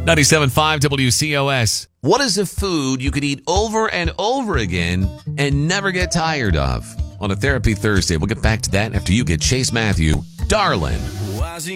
97.5 WCOS. What is a food you could eat over and over again and never get tired of? On a Therapy Thursday, we'll get back to that after you get Chase Matthew, Darlin'.